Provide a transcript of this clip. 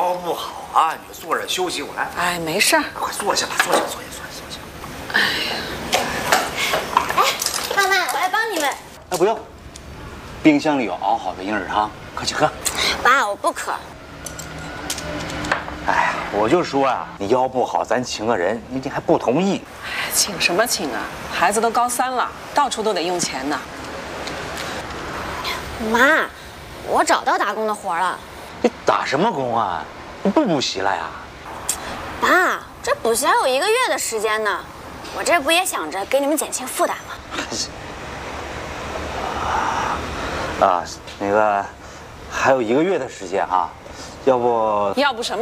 腰不好啊，你就坐着休息。我来。 哎，没事儿， 快坐下吧，坐下。 哎，妈妈，我来帮你们。 哎，不用，冰箱里有熬好的银耳汤，快去喝。 爸，我不渴。 哎呀，我就说啊，你腰不好，咱请个人，你还不同意。 请什么请啊？孩子都高3了，到处都得用钱呢。 妈，我找到打工的活了。 你打什么工啊？你不补习了呀？ 爸，这补习还有1个月的时间呢，我这不也想着给你们减轻负担吗？ 啊，那个还有1个月的时间啊，要不要不什么？